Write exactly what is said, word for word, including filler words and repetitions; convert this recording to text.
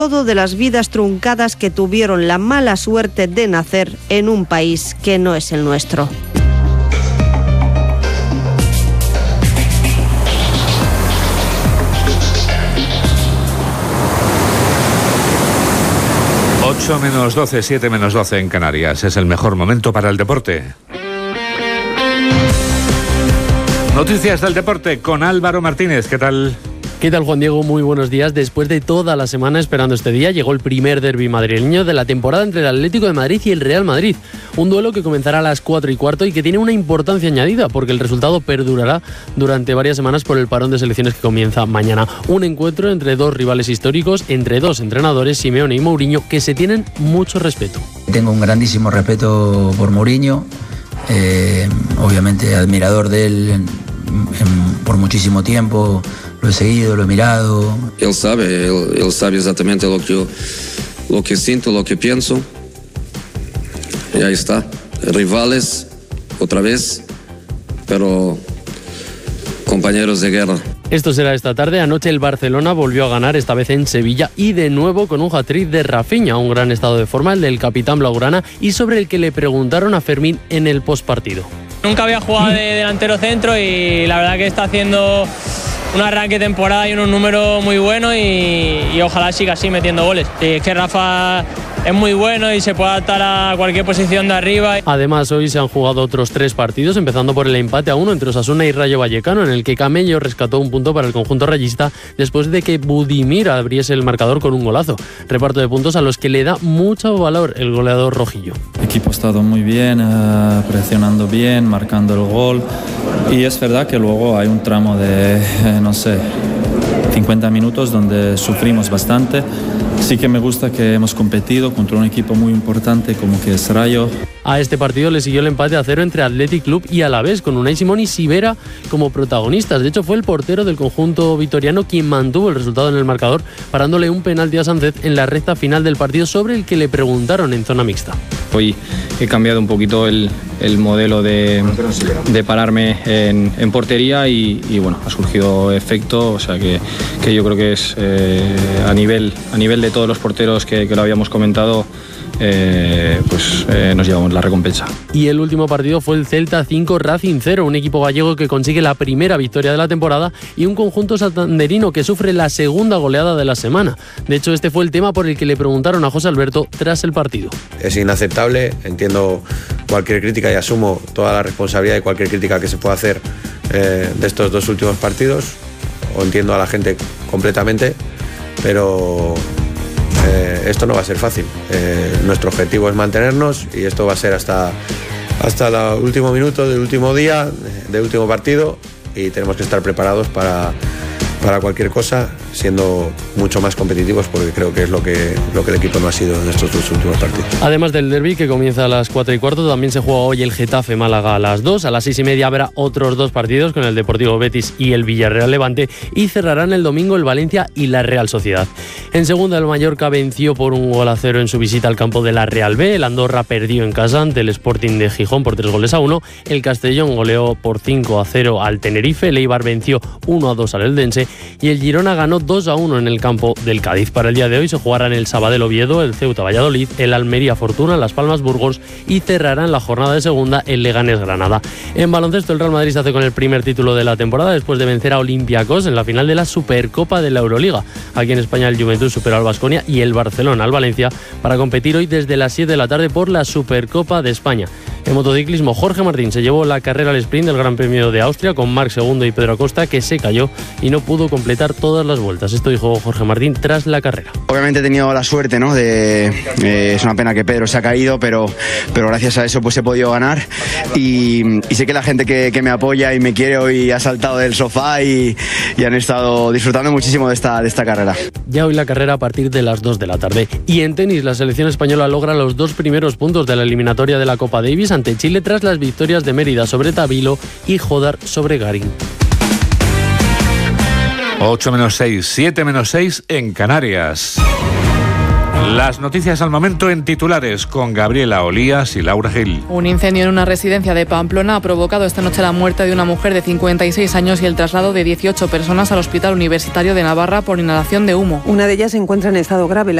todo de las vidas truncadas que tuvieron la mala suerte de nacer en un país que no es el nuestro. ocho menos doce, siete menos doce en Canarias. Es el mejor momento para el deporte. Noticias del deporte con Álvaro Martínez. ¿Qué tal? ¿Qué tal, Juan Diego? Muy buenos días. Después de toda la semana esperando este día, llegó el primer derbi madrileño de la temporada entre el Atlético de Madrid y el Real Madrid. Un duelo que comenzará a las cuatro y cuarto y que tiene una importancia añadida porque el resultado perdurará durante varias semanas por el parón de selecciones que comienza mañana. Un encuentro entre dos rivales históricos, entre dos entrenadores, Simeone y Mourinho, que se tienen mucho respeto. Tengo un grandísimo respeto por Mourinho, eh, obviamente admirador de él en, en, por muchísimo tiempo. Lo he seguido, lo he mirado. Él sabe, él, él sabe exactamente lo que, yo, lo que siento, lo que pienso. Y ahí está. Rivales, otra vez, pero compañeros de guerra. Esto será esta tarde. Anoche el Barcelona volvió a ganar, esta vez en Sevilla, y de nuevo con un hat-trick de Rafinha, un gran estado de forma, el del capitán blaugrana, y sobre el que le preguntaron a Fermín en el postpartido. Nunca había jugado de delantero centro y la verdad que está haciendo un arranque de temporada y unos números muy buenos y, y ojalá siga así metiendo goles. Y es que Rafa es muy bueno y se puede adaptar a cualquier posición de arriba. Además, hoy se han jugado otros tres partidos, empezando por el empate a uno entre Osasuna y Rayo Vallecano, en el que Camello rescató un punto para el conjunto rayista después de que Budimir abriese el marcador con un golazo. Reparto de puntos a los que le da mucho valor el goleador rojillo. El equipo ha estado muy bien, uh, presionando bien, marcando el gol, y es verdad que luego hay un tramo de, eh, no sé, cincuenta minutos donde sufrimos bastante. Sí que me gusta que hemos competido contra un equipo muy importante como que es Rayo. A este partido le siguió el empate a cero entre Athletic Club y Alavés, con Unai Simón y Sivera como protagonistas. De hecho, fue el portero del conjunto vitoriano quien mantuvo el resultado en el marcador, parándole un penalti a Sánchez en la recta final del partido, sobre el que le preguntaron en zona mixta. Hoy he cambiado un poquito el, el modelo de, de pararme en, en portería y, y bueno, ha surgido efecto, o sea que, que yo creo que es eh, a nivel, a nivel de todos los porteros que, que lo habíamos comentado, eh, pues eh, nos llevamos la recompensa. Y el último partido fue el Celta cinco Racing cero, un equipo gallego que consigue la primera victoria de la temporada y un conjunto santanderino que sufre la segunda goleada de la semana. De hecho, este fue el tema por el que le preguntaron a José Alberto tras el partido. Es inaceptable, entiendo cualquier crítica y asumo toda la responsabilidad de cualquier crítica que se pueda hacer eh, de estos dos últimos partidos, o entiendo a la gente completamente, pero eh, esto no va a ser fácil. Eh, nuestro objetivo es mantenernos y esto va a ser hasta, hasta el último minuto del último día, del último partido, y tenemos que estar preparados para, para cualquier cosa, siendo mucho más competitivos, porque creo que es lo que, lo que el equipo no ha sido en estos dos últimos partidos. Además del derbi, que comienza a las cuatro y cuarto, también se juega hoy el Getafe Málaga a las dos. A las seis y media habrá otros dos partidos con el Deportivo Betis y el Villarreal Levante, y cerrarán el domingo el Valencia y la Real Sociedad. En segunda, el Mallorca venció por un gol a cero en su visita al campo de la Real B. El Andorra perdió en casa ante el Sporting de Gijón por tres goles a uno. El Castellón goleó por cinco a cero al Tenerife. El Eibar venció uno a dos al Eldense y el Girona ganó dos a uno en el campo del Cádiz. Para el día de hoy se jugarán el Sabadell Oviedo, el Ceuta Valladolid, el Almería Fortuna, Las Palmas Burgos, y cerrarán la jornada de segunda el Leganés Granada. En baloncesto, el Real Madrid se hace con el primer título de la temporada después de vencer a Olympiacos en la final de la Supercopa de la Euroliga. Aquí en España el Juventud superó al Baskonia y el Barcelona al Valencia para competir hoy desde las siete de la tarde por la Supercopa de España. En motociclismo, Jorge Martín se llevó la carrera al sprint del Gran Premio de Austria con Marc segundo y Pedro Acosta, que se cayó y no pudo completar todas las vueltas. Esto dijo Jorge Martín tras la carrera. Obviamente he tenido la suerte, ¿no? De, eh, es una pena que Pedro se ha caído, pero, pero gracias a eso pues he podido ganar, y, y sé que la gente que, que me apoya y me quiere hoy ha saltado del sofá y, y han estado disfrutando muchísimo de esta, de esta carrera. Ya hoy la carrera a partir de las dos de la tarde. Y en tenis, la selección española logra los dos primeros puntos de la eliminatoria de la Copa Davis ante Chile tras las victorias de Mérida sobre Tabilo y Jodar sobre Garín. ocho menos seis, siete menos seis en Canarias. Las noticias al momento en titulares con Gabriela Olías y Laura Gil. Un incendio en una residencia de Pamplona ha provocado esta noche la muerte de una mujer de cincuenta y seis años y el traslado de dieciocho personas al Hospital Universitario de Navarra por inhalación de humo. Una de ellas se encuentra en estado grave.